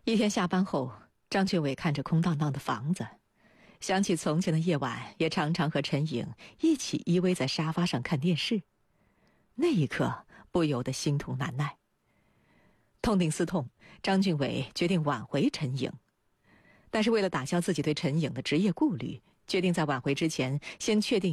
一天下班后，张俊伟看着空荡荡的房子，想起从前的夜晚，也常常和陈颖一起依偎在沙发上看电视。那一刻，不由得心痛难耐。痛定思痛，张俊伟决定挽回陈颖。但是为了打消自己对陈颖的职业顾虑，决定在挽回之前先确定